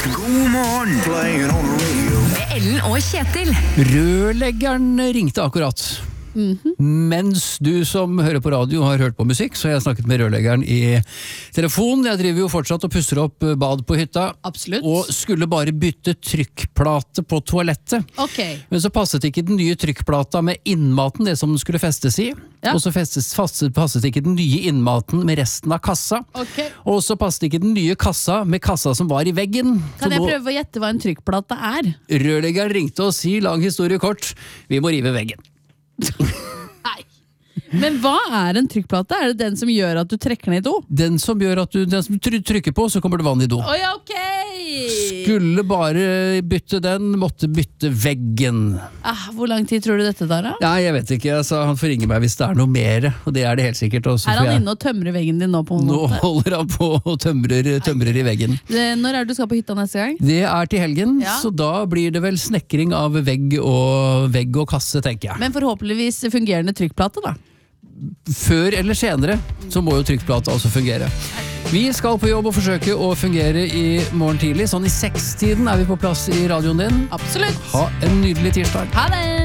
God morgen, playing on the radio. Med Ellen og Kjetil. Rørleggeren ringte akkurat. Mens du som hører på radio har hørt på musikk, så har jeg snakket med rørleggeren i telefon. Jeg driver jo fortsatt og pusser opp bad på hytta. Absolutt. Og skulle bare bytte trykkplate på toalettet. Ok. Men så passet ikke den nye trykkplata med innmaten, det som den skulle festes i. Ja. Og så passet ikke den nye innmaten med resten av kassa. Ok. Og så passet ikke den nye kassa med kassa som var i veggen. Kan Så jeg nå- prøve å gjette hva en trykkplate er? Rørleggeren ringte og si, lang historie kort, vi må rive veggen. Nei. Men hva er en trykkplate? Er det den som gjør at du trekker den i do? Den som trykker på, så kommer det vann i do. Åja, ok! Skulle bare bytte den, måtte bytte veggen. Hvor lang tid tror du dette tar da? Nei, jeg vet ikke, jeg sa han får ringe meg hvis det er noe mere, og det er det helt sikkert. Og så Er får han jeg- inne og tømrer veggen din nå på en Nå måte? holder han på og tømrer i veggen. Når er det du skal på hytta neste gang? Det er til helgen, Ja. så da blir det vel snekring av vegg og kasse, tenker jeg. Men forhåpentligvis fungerende trykkplate da. Før eller senere så må jo trykkplata også fungere. Vi skal på jobb og forsøke å fungere i morgen tidlig. Sånn i 6-tiden er vi på plass i radioen din. Absolutt. Ha en nydelig tirsdag. Ha det!